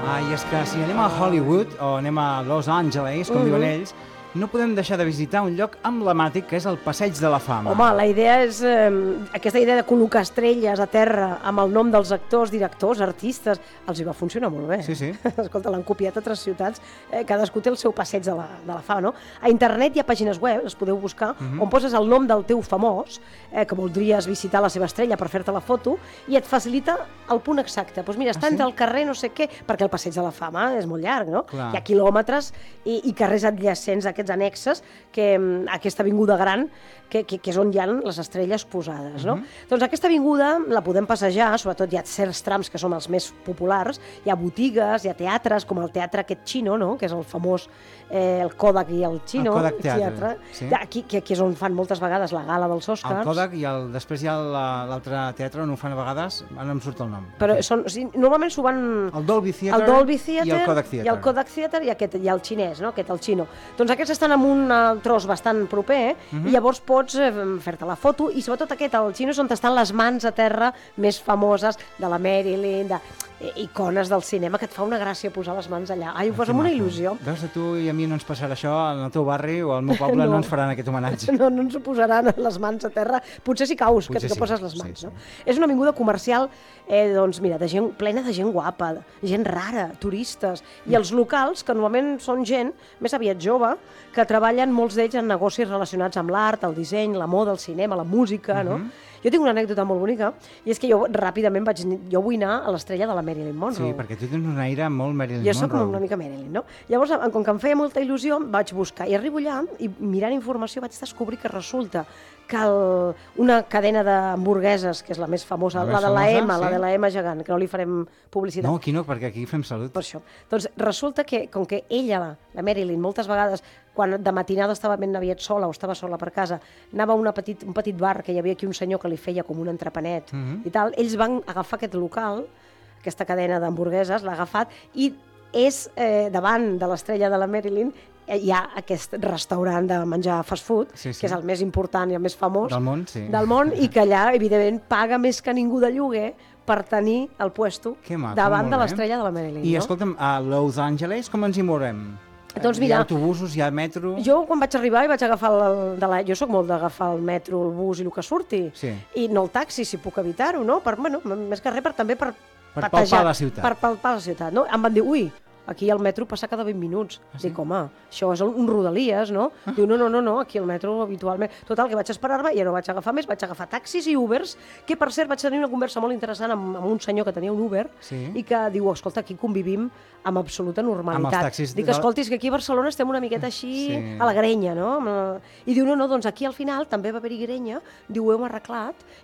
I és que si anem a Hollywood o anem a Los Angeles, com diuen ells, no podem deixar de visitar un lloc emblemàtic que és el Passeig de la Fama. Home, la idea és aquesta idea de col·locar estrelles a terra amb el nom dels actors, directors, artistes, els hi va funcionar molt bé. Sí. Escolta, l'han copiat a altres ciutats, cadascú té el seu Passeig de la Fama, no? A internet hi ha pàgines web, les podeu buscar, on poses el nom del teu famós, que voldries visitar la seva estrella per fer-te la foto, i et facilita el punt exacte. Doncs mira, està entre el carrer no sé què, perquè el Passeig de la Fama és molt llarg, no? Clar. Hi ha quilòmetres i carrers adjacents aquests annexes, aquesta avinguda gran, que és on hi ha les estrelles posades, no? Doncs aquesta avinguda la podem passejar, sobretot hi ha certs trams que són els més populars, hi ha botigues, hi ha teatres, com el teatre aquest xino, no? Que és el famós, el Kodak i el Xino. El Kodak Teatre, sí. Aquí és on fan moltes vegades la gala dels Oscars. El Kodak i després hi ha l'altre teatre on ho fan a vegades, ara no em surt el nom. Però normalment s'ho van... El Dolby Theatre i el Kodak Theatre. I el Kodak Theatre i el xinès, no? Aquest, el xino. Doncs aquests estan en un tros bastant proper, i llavors pots fer-te la foto, i sobretot aquest, el xino, és on estan les mans a terra més famoses de la Marilyn, icones del cinema, que et fa una gràcia posar les mans allà. Ai, ho posa amb una il·lusió. Veus, a tu i a mi no ens passarà això, en el teu barri o al meu poble no ens faran aquest homenatge. No ens ho posaran les mans a terra. Potser si caus, que poses les mans. Sí. No? És una avinguda comercial, doncs mira, plena de gent guapa, gent rara, turistes, i els locals, que normalment són gent més aviat jove, que treballen molts d'ells en negocis relacionats amb l'art, el disseny, la moda, el cinema, la música, no? Jo tinc una anècdota molt bonica, i és que jo ràpidament vull anar a l'estrella de la Marilyn Monroe. Sí, perquè tu tens un aire molt Marilyn Monroe. Jo soc una mica Marilyn, no? Llavors, com que em feia molta il·lusió, vaig buscar, i arribo allà, i mirant informació vaig descobrir que resulta que una cadena d'hamburgueses, que és la més famosa, la de la M gegant, que no li farem publicitat. No, aquí no, perquè aquí fem salut. Per això. Doncs resulta que, com que ella, la Marilyn, moltes vegades, quan de matinada estava ben aviat sola o estava sola per casa, anava a un petit bar, que hi havia aquí un senyor que li feia com un entrepanet i tal, ells van agafar aquest local, aquesta cadena d'hamburgueses, l'ha agafat, i és davant de l'estrella de la Marilyn, hi ha aquest restaurant de menjar fast food, que és el més important i el més famós del món, i que allà, evidentment, paga més que ningú de lloguer per tenir el puesto davant de l'estrella de la Marilyn. I escolta'm, a Los Angeles com ens hi morem? Doncs hi mira, ha autobusos, hi ha metro... Jo quan vaig arribar i vaig agafar jo soc molt d'agafar el metro, el bus i el que surti, i no el taxi, si puc evitar-ho, no? Més que res, també per palpar la ciutat. Per palpar la ciutat, no? Em van dir, ui, aquí el metro passa cada 20 minuts. Dic, home, això és un Rodalies, no? Diu, no, aquí el metro habitualment... Total, que vaig esperar-me, ja no vaig agafar més, vaig agafar taxis i Ubers, que per cert vaig tenir una conversa molt interessant amb un senyor que tenia un Uber, i que diu, escolta, aquí convivim amb absoluta normalitat. Dic, escolta, és que aquí a Barcelona estem una miqueta així a la grenya, no? I diu, no, doncs aquí al final també va haver-hi grenya, diu, ho hem arreglat,